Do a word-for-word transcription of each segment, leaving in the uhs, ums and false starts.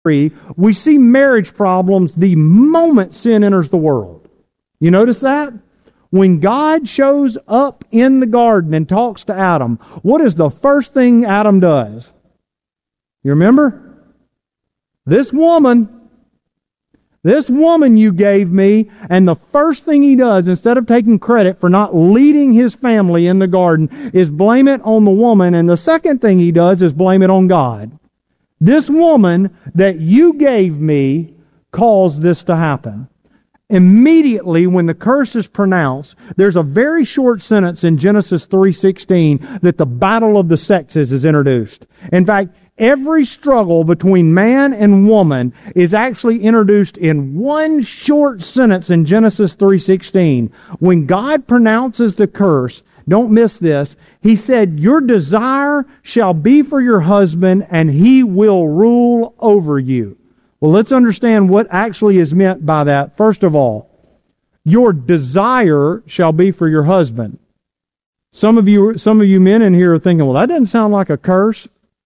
we see marriage problems the moment sin enters the world. You notice that? When God shows up in the garden and talks to Adam, what is the first thing Adam does? You remember? This woman, this woman you gave me, and the first thing he does, instead of taking credit for not leading his family in the garden, is blame it on the woman, and the second thing he does is blame it on God. This woman that you gave me caused this to happen. Immediately when the curse is pronounced, there's a very short sentence in Genesis three sixteen that the battle of the sexes is introduced. In fact, every struggle between man and woman is actually introduced in one short sentence in Genesis three sixteen. When God pronounces the curse, don't miss this, He said, "Your desire shall be for your husband, and he will rule over you." Well, let's understand what actually is meant by that. First of all, your desire shall be for your husband. Some of you, some of you men in here are thinking, well, that doesn't sound like a curse.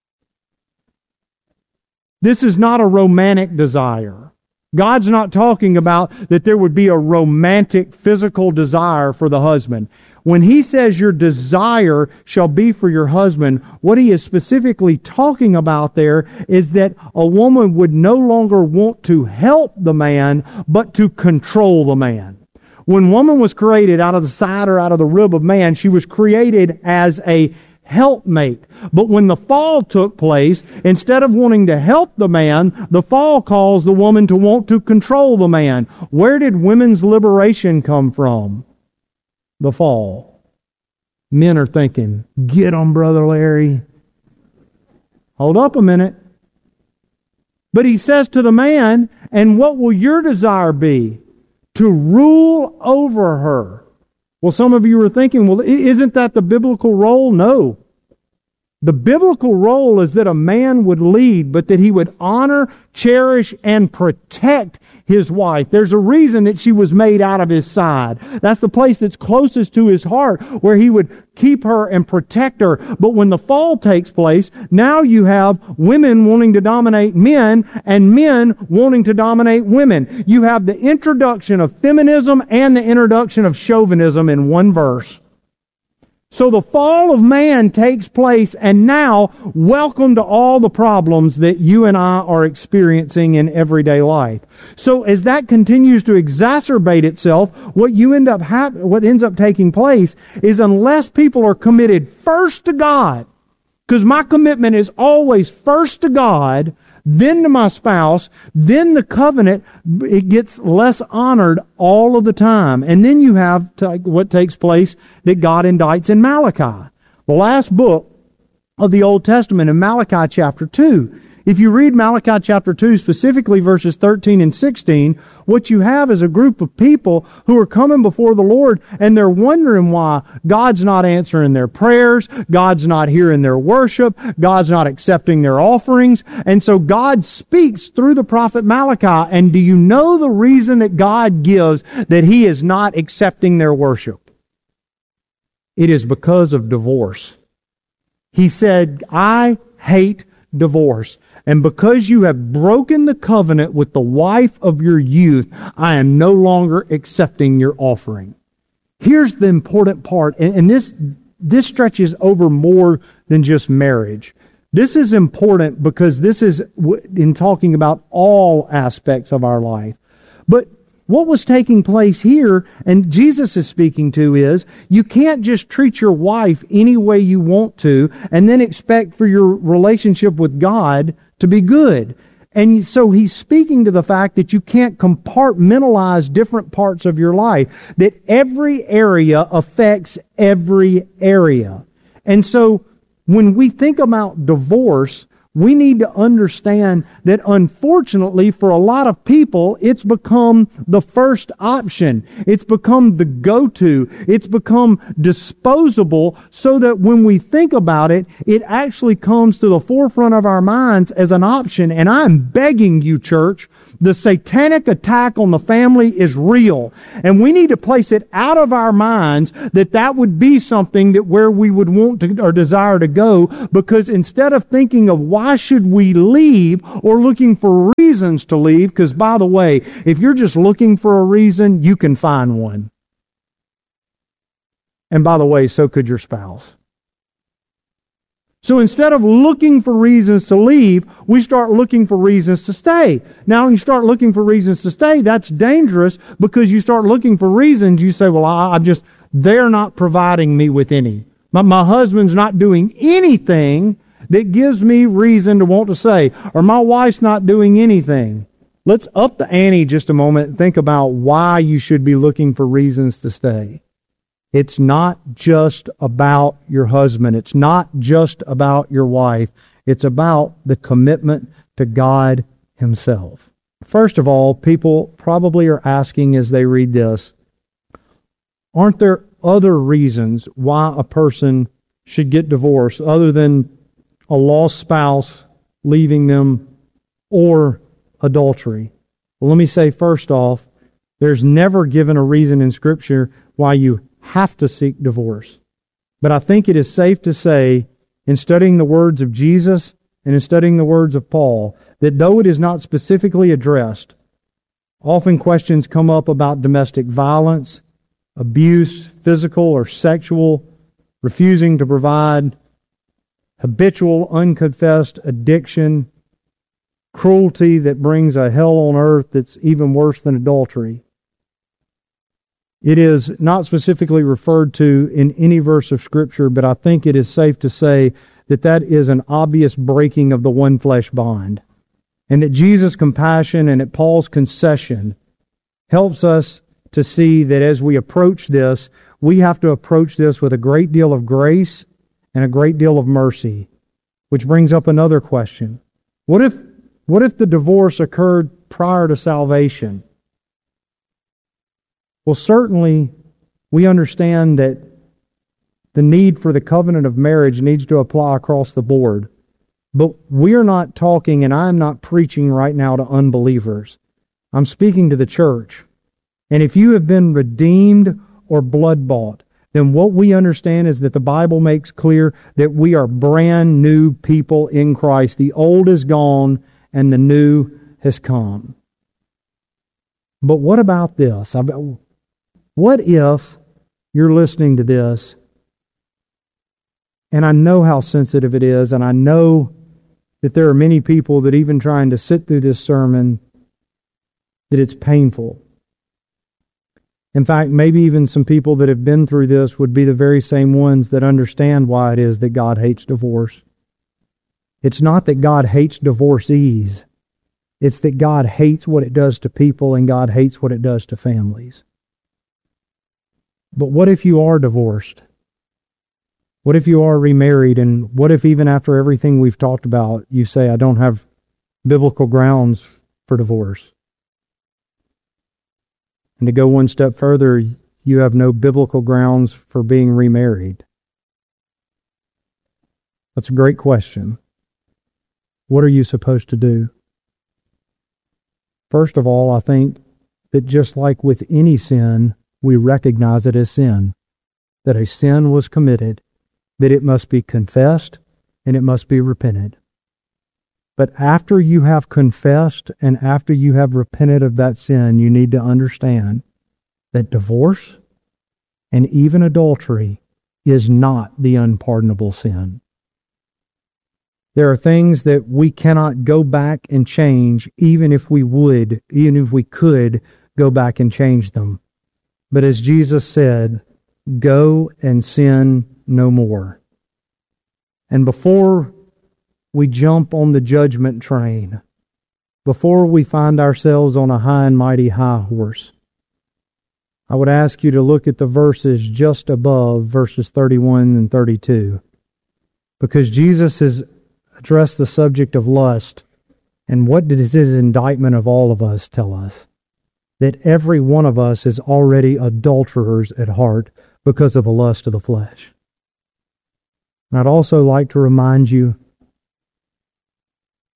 This is not a romantic desire. God's not talking about that there would be a romantic physical desire for the husband. When He says your desire shall be for your husband, what He is specifically talking about there is that a woman would no longer want to help the man, but to control the man. When woman was created out of the side or out of the rib of man, she was created as a helpmate. But when the fall took place, instead of wanting to help the man, the fall caused the woman to want to control the man. Where did women's liberation come from? The fall. Men are thinking, get 'em, Brother Larry. Hold up a minute. But He says to the man, and what will your desire be? To rule over her. Well, some of you are thinking, well, isn't that the biblical role? No. The biblical role is that a man would lead, but that he would honor, cherish, and protect his wife. There's a reason that she was made out of his side. That's the place that's closest to his heart, where he would keep her and protect her. But when the fall takes place, now you have women wanting to dominate men and men wanting to dominate women. You have the introduction of feminism and the introduction of chauvinism in one verse. So the fall of man takes place, and now welcome to all the problems that you and I are experiencing in everyday life. So as that continues to exacerbate itself, what you end up hap- what ends up taking place is, unless people are committed first to God, because my commitment is always first to God, then to my spouse, then the covenant, it gets less honored all of the time. And then you have to, what takes place that God indicts in Malachi, the last book of the Old Testament, in Malachi chapter two. If you read Malachi chapter two, specifically verses thirteen and sixteen, what you have is a group of people who are coming before the Lord, and they're wondering why God's not answering their prayers, God's not hearing their worship, God's not accepting their offerings. And so God speaks through the prophet Malachi, and do you know the reason that God gives that He is not accepting their worship? It is because of divorce. He said, I hate divorce. And because you have broken the covenant with the wife of your youth, I am no longer accepting your offering. Here's the important part, and, and this, this stretches over more than just marriage. This is important because this is in talking about all aspects of our life. But what was taking place here, and Jesus is speaking to, is you can't just treat your wife any way you want to and then expect for your relationship with God to be good. And so He's speaking to the fact that you can't compartmentalize different parts of your life, that every area affects every area. And so when we think about divorce, we need to understand that, unfortunately, for a lot of people, it's become the first option. It's become the go-to. It's become disposable, so that when we think about it, it actually comes to the forefront of our minds as an option. And I'm begging you, church, The satanic attack on the family is real. And we need to place it out of our minds that that would be something that where we would want to or desire to go, because instead of thinking of why should we leave or looking for reasons to leave, because by the way, if you're just looking for a reason, you can find one. And by the way, so could your spouse. So instead of looking for reasons to leave, we start looking for reasons to stay. Now, when you start looking for reasons to stay, that's dangerous, because you start looking for reasons. You say, well, I, I'm just, they're not providing me with any. My, my husband's not doing anything that gives me reason to want to stay. Or my wife's not doing anything. Let's up the ante just a moment and think about why you should be looking for reasons to stay. It's not just about your husband. It's not just about your wife. It's about the commitment to God Himself. First of all, people probably are asking as they read this, aren't there other reasons why a person should get divorced other than a lost spouse leaving them or adultery? Well, let me say first off, there's never given a reason in Scripture why you have to seek divorce. But I think it is safe to say, in studying the words of Jesus and in studying the words of Paul, that though it is not specifically addressed, often questions come up about domestic violence, abuse, physical or sexual, refusing to provide, habitual, unconfessed addiction, cruelty that brings a hell on earth that's even worse than adultery. It is not specifically referred to in any verse of Scripture, but I think it is safe to say that that is an obvious breaking of the one flesh bond. And that Jesus' compassion and that Paul's concession helps us to see that as we approach this, we have to approach this with a great deal of grace and a great deal of mercy. Which brings up another question. What if, what if the divorce occurred prior to salvation? Well, certainly we understand that the need for the covenant of marriage needs to apply across the board. But we are not talking, and I am not preaching right now to unbelievers. I'm speaking to the church. And if you have been redeemed or blood-bought, then what we understand is that the Bible makes clear that we are brand new people in Christ. The old is gone and the new has come. But what about this? What if you're listening to this, and I know how sensitive it is, and I know that there are many people that even trying to sit through this sermon, that it's painful. In fact, maybe even some people that have been through this would be the very same ones that understand why it is that God hates divorce. It's not that God hates divorcees. It's that God hates what it does to people and God hates what it does to families. But what if you are divorced? What if you are remarried? And what if even after everything we've talked about, you say, I don't have biblical grounds for divorce? And to go one step further, you have no biblical grounds for being remarried. That's a great question. What are you supposed to do? First of all, I think that just like with any sin, we recognize it as sin, that a sin was committed, that it must be confessed and it must be repented. But after you have confessed and after you have repented of that sin, you need to understand that divorce and even adultery is not the unpardonable sin. There are things that we cannot go back and change, even if we would, even if we could go back and change them. But as Jesus said, go and sin no more. And before we jump on the judgment train, before we find ourselves on a high and mighty high horse, I would ask you to look at the verses just above verses thirty-one and thirty-two. Because Jesus has addressed the subject of lust, and what does his indictment of all of us tell us? That every one of us is already adulterers at heart because of the lust of the flesh. And I'd also like to remind you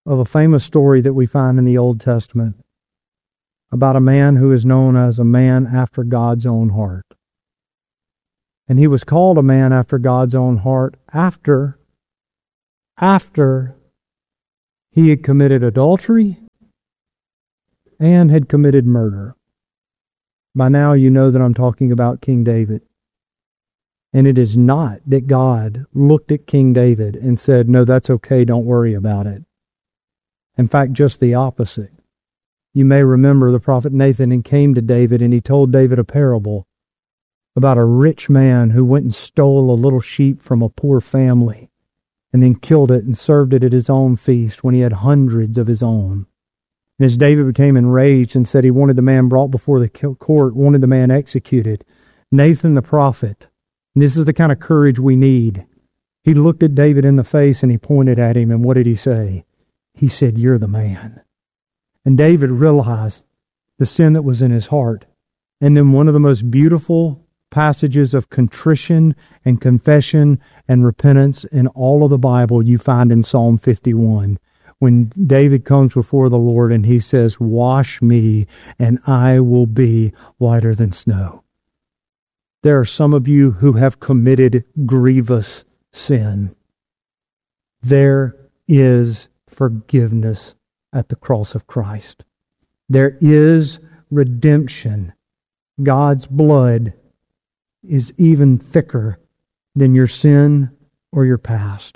of a famous story that we find in the Old Testament about a man who is known as a man after God's own heart. And he was called a man after God's own heart after, after he had committed adultery and had committed murder. By now you know that I'm talking about King David. And it is not that God looked at King David and said, no, that's okay, don't worry about it. In fact, just the opposite. You may remember the prophet Nathan and came to David and he told David a parable about a rich man who went and stole a little sheep from a poor family and then killed it and served it at his own feast when he had hundreds of his own. And as David became enraged and said he wanted the man brought before the court, wanted the man executed, Nathan the prophet, and this is the kind of courage we need, he looked at David in the face and he pointed at him, and what did he say? He said, you're the man. And David realized the sin that was in his heart. And then one of the most beautiful passages of contrition and confession and repentance in all of the Bible you find in Psalm fifty-one. When David comes before the Lord and he says, wash me and I will be whiter than snow. There are some of you who have committed grievous sin. There is forgiveness at the cross of Christ. There is redemption. God's blood is even thicker than your sin or your past.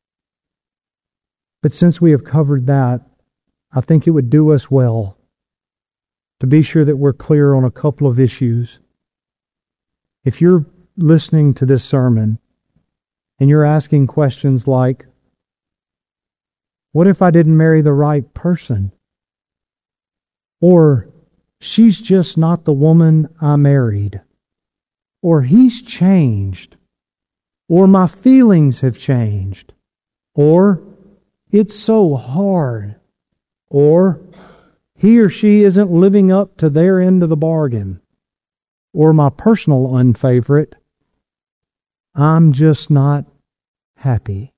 But since we have covered that, I think it would do us well to be sure that we're clear on a couple of issues. If you're listening to this sermon and you're asking questions like, what if I didn't marry the right person? Or, she's just not the woman I married. Or, he's changed. Or, my feelings have changed. Or, it's so hard. Or, he or she isn't living up to their end of the bargain. Or, my personal unfavorite, I'm just not happy.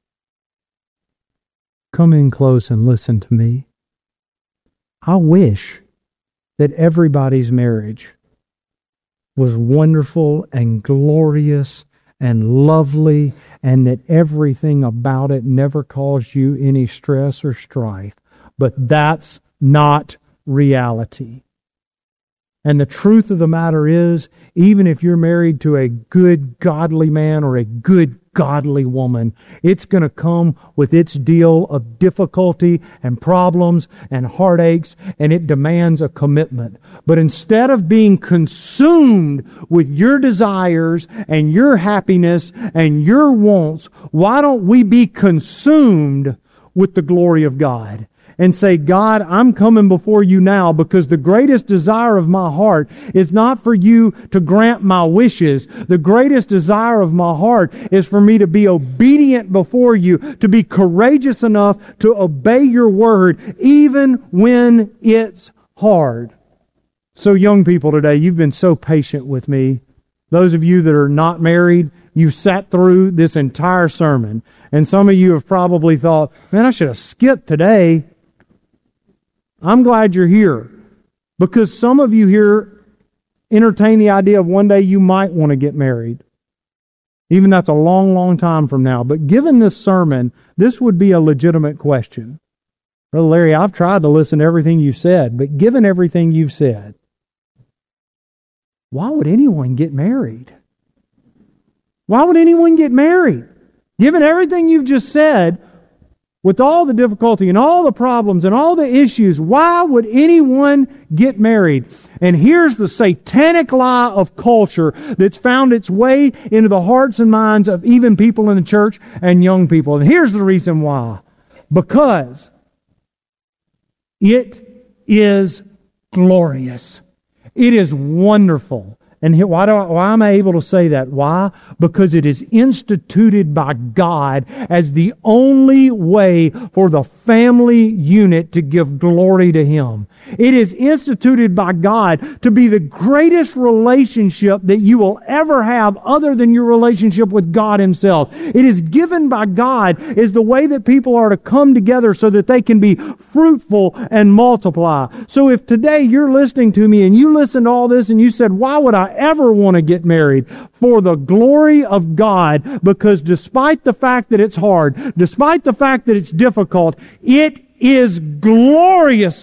Come in close and listen to me. I wish that everybody's marriage was wonderful and glorious and lovely, and that everything about it never caused you any stress or strife. But that's not reality. And the truth of the matter is, even if you're married to a good, godly man or a good, godly woman, it's going to come with its deal of difficulty and problems and heartaches, and it demands a commitment. But instead of being consumed with your desires and your happiness and your wants, why don't we be consumed with the glory of God? And say, God, I'm coming before you now because the greatest desire of my heart is not for you to grant my wishes. The greatest desire of my heart is for me to be obedient before you, to be courageous enough to obey your word, even when it's hard. So young people today, you've been so patient with me. Those of you that are not married, you've sat through this entire sermon. And some of you have probably thought, man, I should have skipped today. I'm glad you're here, because some of you here entertain the idea of one day you might want to get married. Even that's a long, long time from now. But given this sermon, this would be a legitimate question. Brother Larry, I've tried to listen to everything you said, but given everything you've said, why would anyone get married? Why would anyone get married? Given everything you've just said, with all the difficulty and all the problems and all the issues, why would anyone get married? And here's the satanic lie of culture that's found its way into the hearts and minds of even people in the church and young people. And here's the reason why. Because it is glorious. It is wonderful. And here, why, do I, why am I able to say that? Why? Because it is instituted by God as the only way for the family unit to give glory to Him. It is instituted by God to be the greatest relationship that you will ever have other than your relationship with God Himself. It is given by God as the way that people are to come together so that they can be fruitful and multiply. So if today you're listening to me and you listen to all this and you said, why would I ever want to get married? For the glory of God, because despite the fact that it's hard, despite the fact that it's difficult, it is glorious